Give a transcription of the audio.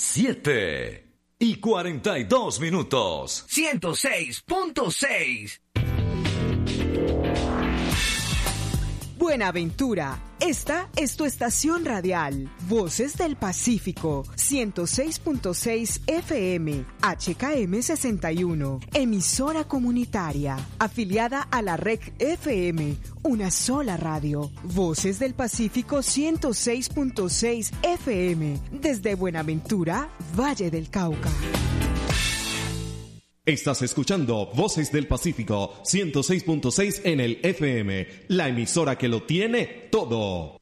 7:42. 106.6. Buenaventura, esta es tu estación radial. Voces del Pacífico, 106.6 FM, HKM 61, emisora comunitaria, afiliada a la REC FM, una sola radio. Voces del Pacífico 106.6 FM, desde Buenaventura, Valle del Cauca. Estás escuchando Voces del Pacífico 106.6 en el FM, la emisora que lo tiene todo.